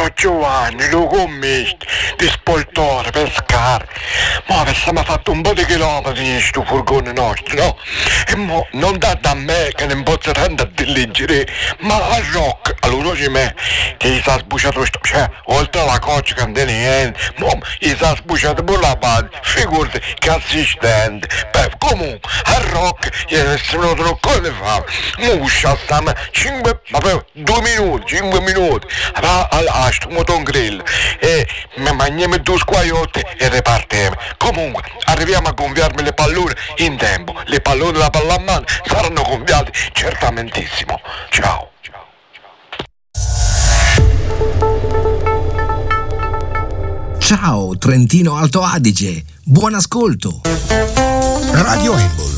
Ciao Giovanni, lo commetti di spoltore, pescare. Ma mi ha fatto un po' di chilometri in sto furgone nostro, no? E mo non da me che non posso tanto a diligere, ma a Rock, allora c'è me, che gli sa sbuciato sto, cioè, oltre alla coccia che non tiene niente, mo gli sa sbuciato pure la base, figurati che assistente. Beh, comunque, a Rock gli è venuto un co' di fame, mo stiamo 5 minuti, a sto moton grill, e mi mangiamo due squagliotti e ripartiamo. Comunque, arriviamo a gonfiarmi le pallone in tempo, le pallone della pallamano saranno gonfiate certamentissimo. Ciao. Ciao Trentino Alto Adige, buon ascolto. Radio Embol